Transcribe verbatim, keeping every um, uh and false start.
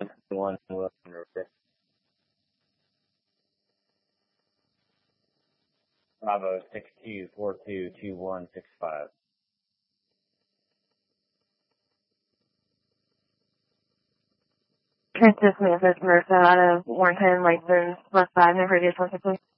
one Wilson River. Bravo six two four two two one six five. Francis Memphis, Marissa out of Warrenton, Lakeland, left five, and previous one, please.